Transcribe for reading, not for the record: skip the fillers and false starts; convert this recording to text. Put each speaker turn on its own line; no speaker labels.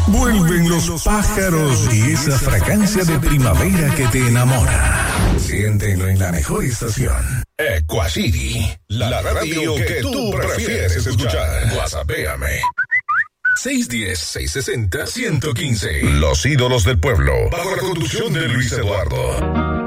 Vuelven los pájaros y esa fragancia de primavera que te enamora. Siéntelo en la mejor estación. Equacity, la radio que tú prefieres escuchar. WhatsAppéame. 610-660-115. Los ídolos del pueblo, bajo la conducción de Luis Eduardo.